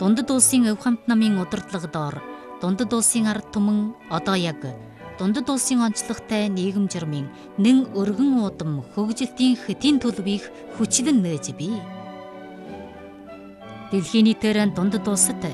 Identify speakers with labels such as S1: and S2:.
S1: Дундад улсын өв хамт намын удирдлага доор дундад улсын ард түмэн одоо яг дундад улсын онцлогтой нийгэм журмын нэн өргөн уудам хөгжилтийн хөтийн төлөвийг хүчлэн нээж бий. Дэлхийн нийтээр дундад улсад